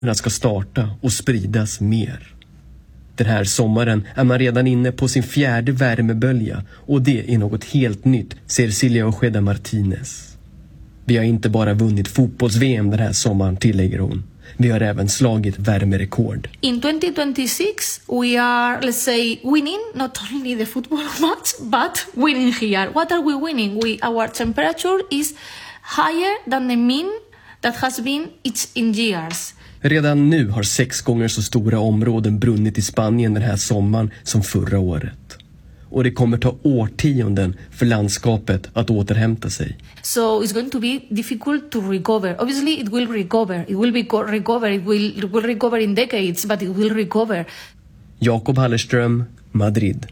ska starta och spridas mer. Den här sommaren är man redan inne på sin 4:e värmebölja och det är något helt nytt, säger Silja Ojeda Martinez. Vi har inte bara vunnit fotbolls-VM den här sommaren, tillägger hon. Vi har även slagit värmerekord. In 2026 we are, let's say, winning not only the football match but winning here. What are we winning? Our temperature is higher than the mean that has been in years. Redan nu har 6 gånger så stora områden brunnit i Spanien den här sommaren som förra året. Och det kommer ta årtionden för landskapet att återhämta sig. So it's going to be difficult to recover. Obviously it will recover. It will recover. It will recover in decades, but it will recover. Jakob Hallerström, Madrid.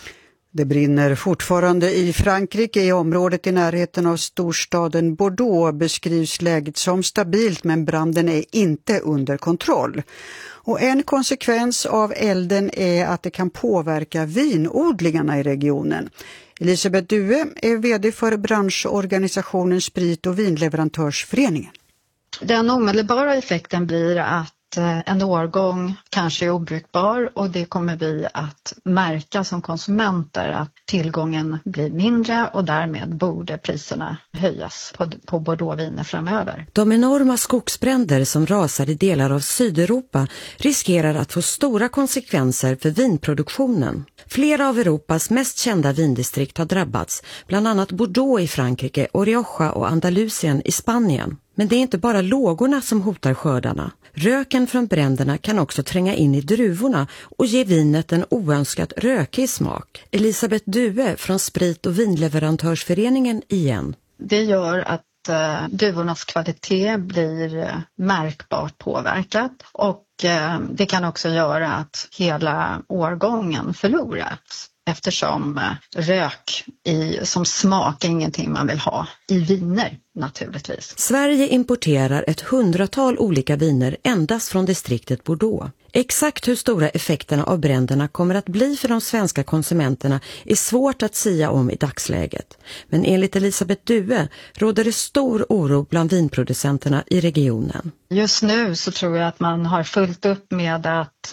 Det brinner fortfarande i Frankrike. I området i närheten av storstaden Bordeaux beskrivs läget som stabilt, men branden är inte under kontroll. Och en konsekvens av elden är att det kan påverka vinodlingarna i regionen. Elisabeth Due är vd för branschorganisationen Sprit- och vinleverantörsföreningen. Den omedelbara effekten blir att en årgång kanske är obrukbar, och det kommer vi att märka som konsumenter att tillgången blir mindre, och därmed borde priserna höjas på Bordeauxviner framöver. De enorma skogsbränder som rasar i delar av Sydeuropa riskerar att få stora konsekvenser för vinproduktionen. Flera av Europas mest kända vindistrikt har drabbats, bland annat Bordeaux i Frankrike och Rioja och Andalusien i Spanien. Men det är inte bara lågorna som hotar skördarna. Röken från bränderna kan också tränga in i druvorna och ge vinet en oönskat rökig smak. Elisabeth Due från Sprit- och vinleverantörsföreningen igen. Det gör att druvornas kvalitet blir märkbart påverkat, och det kan också göra att hela årgången förloras. Eftersom rök som smak är ingenting man vill ha i viner naturligtvis. Sverige importerar ett 100-tal olika viner endast från distriktet Bordeaux. Exakt hur stora effekterna av bränderna kommer att bli för de svenska konsumenterna är svårt att sia om i dagsläget. Men enligt Elisabeth Due råder det stor oro bland vinproducenterna i regionen. Just nu så tror jag att man har fullt upp med att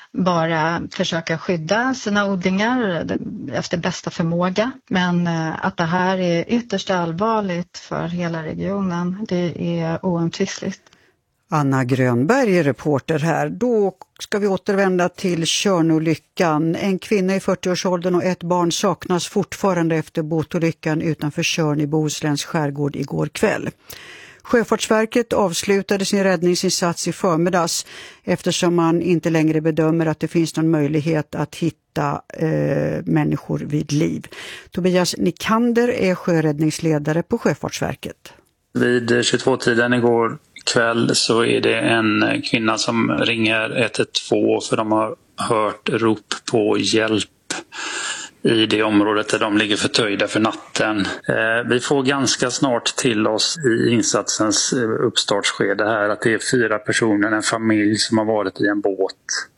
bara försöka skydda sina odlingar efter bästa förmåga. Men att det här är ytterst allvarligt för hela regionen, det är oomtvistligt. Anna Grönberg är reporter här. Då ska vi återvända till Tjörnolyckan. En kvinna i 40-årsåldern och ett barn saknas fortfarande efter båtolyckan utanför Tjörn i Bohusläns skärgård igår kväll. Sjöfartsverket avslutade sin räddningsinsats i förmiddags eftersom man inte längre bedömer att det finns någon möjlighet att hitta människor vid liv. Tobias Nikander är sjöräddningsledare på Sjöfartsverket. Vid 22-tiden igår kväll så är det en kvinna som ringer 112 för de har hört rop på hjälp i det området där de ligger förtöjda för natten. Vi får ganska snart till oss i insatsens uppstartsskede här att det är 4 personer, en familj som har varit i en båt.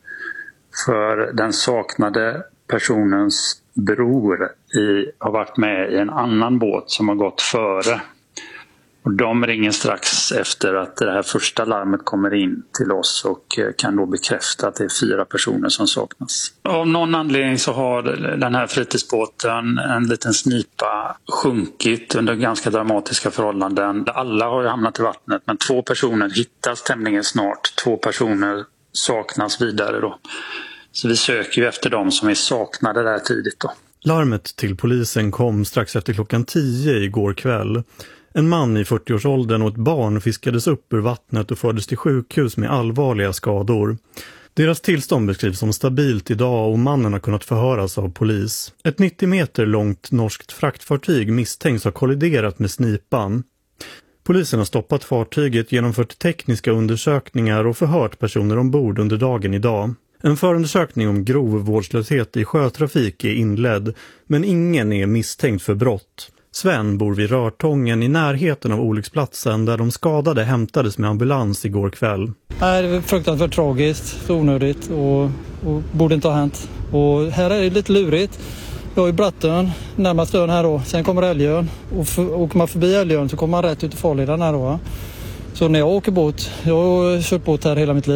För den saknade personens bror har varit med i en annan båt som har gått före. Och de ringer strax efter att det här första larmet kommer in till oss och kan då bekräfta att det är 4 personer som saknas. Av någon anledning så har den här fritidsbåten en liten snipa sjunkit under ganska dramatiska förhållanden. Alla har ju hamnat i vattnet, men 2 personer hittas tämligen snart. 2 personer saknas vidare då. Så vi söker ju efter dem som är saknade där tidigt då. Larmet till polisen kom strax efter klockan 10 igår kväll. En man i 40-årsåldern och ett barn fiskades upp ur vattnet och fördes till sjukhus med allvarliga skador. Deras tillstånd beskrivs som stabilt idag och mannen har kunnat förhöras av polis. Ett 90 meter långt norskt fraktfartyg misstänks ha kolliderat med snipan. Polisen har stoppat fartyget, genomfört tekniska undersökningar och förhört personer ombord under dagen idag. En förundersökning om grov vårdslöshet i sjötrafik är inledd, men ingen är misstänkt för brott. Sven bor vid Rörtången i närheten av olycksplatsen där de skadade hämtades med ambulans igår kväll. Det är fruktansvärt tragiskt, onödigt och borde inte ha hänt. Och här är det lite lurigt. Jag har ju Brattön, närmast ön här då. Sen kommer Älgön. Och åker man förbi Älgön så kommer man rätt ut i farleden här då. Så när jag åker båt, jag har kört båt här hela mitt liv.